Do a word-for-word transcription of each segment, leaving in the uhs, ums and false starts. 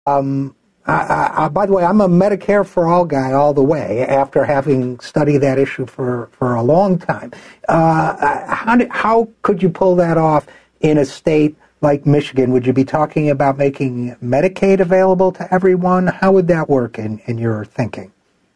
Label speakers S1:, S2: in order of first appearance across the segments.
S1: Um, I, I, by the way, I'm a Medicare for All guy all the way after having studied that issue for, for a long time. Uh, how, did, how could you pull that off in a state like Michigan? Would you be talking about making Medicaid available to everyone? How would that work in, in your thinking?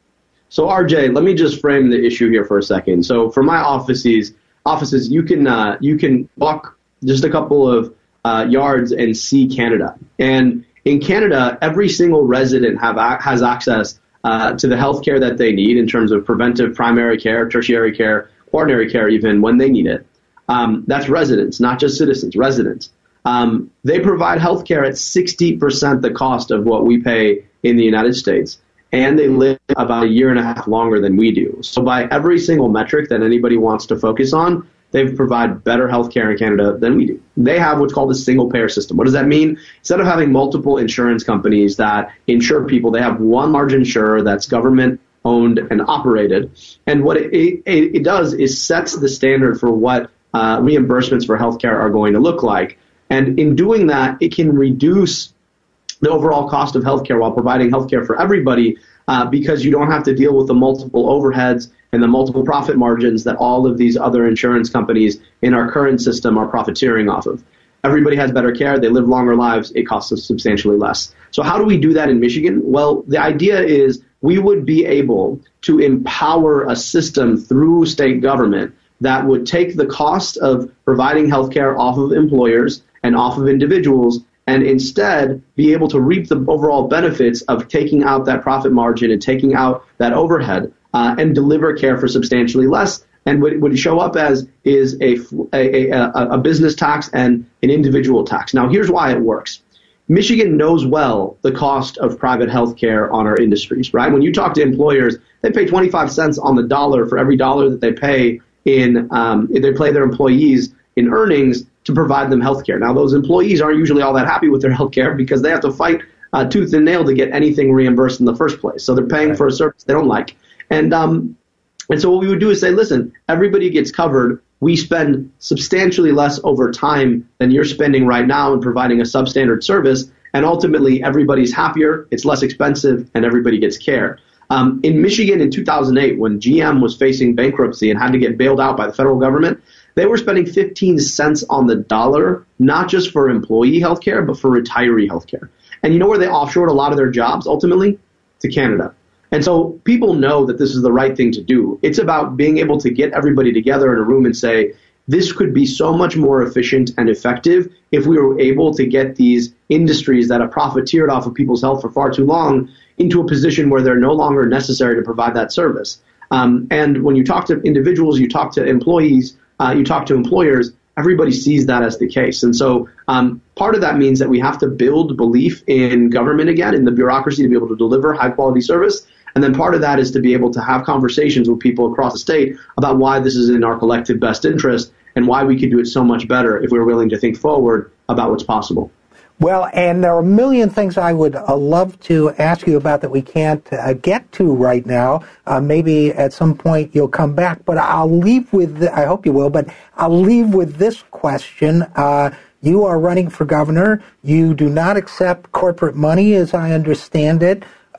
S2: So, R J, let me just frame the issue here for a second. So, for my offices, offices, you can uh, you can walk just a couple of uh, yards and see Canada. And in Canada, every single resident have has access uh, to the health care that they need in terms of preventive primary care, tertiary care, quaternary care, even when they need it. Um, that's residents, not just citizens, residents. Um, they provide health care at sixty percent the cost of what we pay in the United States, and they live about a year and a half longer than we do. So by every single metric that anybody wants to focus on, they provide better health care in Canada than we do. They have what's called a single payer system. What does that mean? Instead of having multiple insurance companies that insure people, they have one large insurer that's government owned and operated. And what it, it, it does is sets the standard for what uh, reimbursements for health care are going to look like. And in doing that, it can reduce the overall cost of healthcare while providing healthcare for everybody uh, because you don't have to deal with the multiple overheads and the multiple profit margins that all of these other insurance companies in our current system are profiteering off of. Everybody has better care. They live longer lives. It costs us substantially less. So how do we do that in Michigan? Well, the idea is we would be able to empower a system through state government that would take the cost of providing healthcare off of employers and off of individuals and instead be able to reap the overall benefits of taking out that profit margin and taking out that overhead uh, and deliver care for substantially less. And what it would show up as is a, a, a, a business tax and an individual tax. Now, here's why it works. Michigan knows well the cost of private health care on our industries, right? When you talk to employers, they pay twenty-five cents on the dollar for every dollar that they pay in, um, if they pay their employees in earnings to provide them health care. Now, those employees aren't usually all that happy with their health care because they have to fight uh, tooth and nail to get anything reimbursed in the first place. So they're paying for a service they don't like. And um, and so what we would do is say, listen, everybody gets covered. We spend substantially less over time than you're spending right now in providing a substandard service. And ultimately, everybody's happier, it's less expensive, and everybody gets care. Um, in Michigan in two thousand eight, when G M was facing bankruptcy and had to get bailed out by the federal government, they were spending fifteen cents on the dollar, not just for employee health care, but for retiree health care. And you know where they offshored a lot of their jobs, ultimately? To Canada. And so people know that this is the right thing to do. It's about being able to get everybody together in a room and say, this could be so much more efficient and effective if we were able to get these industries that have profiteered off of people's health for far too long into a position where they're no longer necessary to provide that service. Um, and when you talk to individuals, you talk to employees, uh, you talk to employers, everybody sees that as the case. And so um, part of that means that we have to build belief in government again, in the bureaucracy to be able to deliver high quality service. And then part of that is to be able to have conversations with people across the state about why this is in our collective best interest and why we could do it so much better if we're willing to think forward about what's possible.
S1: Well, and there are a million things I would uh, love to ask you about that we can't uh, get to right now. Uh, maybe at some point you'll come back, but I'll leave with, the, I hope you will, but I'll leave with this question. Uh, you are running for governor. You do not accept corporate money, as I understand it.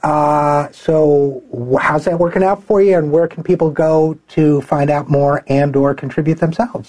S1: Uh, so how's that working out for you, and where can people go to find out more and or contribute themselves?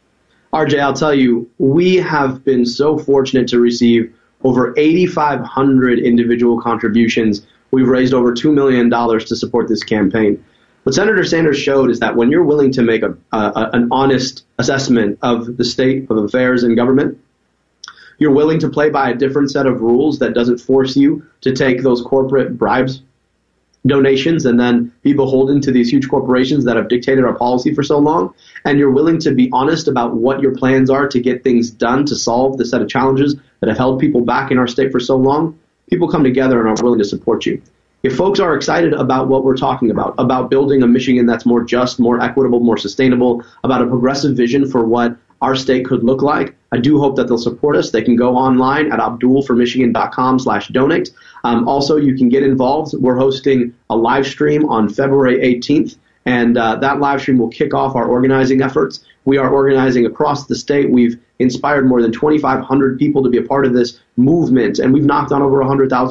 S2: R J, I'll tell you, we have been so fortunate to receive over eighty-five hundred individual contributions. We've raised over two million dollars to support this campaign. What Senator Sanders showed is that when you're willing to make a, a, an honest assessment of the state of affairs in government, you're willing to play by a different set of rules that doesn't force you to take those corporate bribes, donations, and then be beholden to these huge corporations that have dictated our policy for so long, and you're willing to be honest about what your plans are to get things done to solve the set of challenges that have held people back in our state for so long, people come together and are willing to support you. If folks are excited about what we're talking about, about building a Michigan that's more just, more equitable, more sustainable, about a progressive vision for what our state could look like, I do hope that they'll support us. They can go online at abdulformichigan.com slash donate. Um, also, you can get involved. We're hosting a live stream on February eighteenth, and uh, that live stream will kick off our organizing efforts. We are organizing across the state. We've inspired more than twenty-five hundred people to be a part of this movement, and we've knocked on over one hundred thousand